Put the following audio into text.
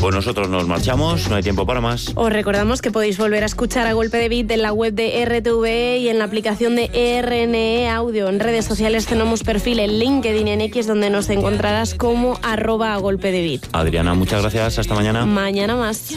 Pues nosotros nos marchamos, no hay tiempo para más. Os recordamos que podéis volver a escuchar A Golpe de Beat en la web de RTV y en la aplicación de RNE Audio. En redes sociales tenemos perfil en LinkedIn y en X, donde nos encontrarás como @A Golpe de Beat. Adriana, muchas gracias, hasta mañana. Mañana más.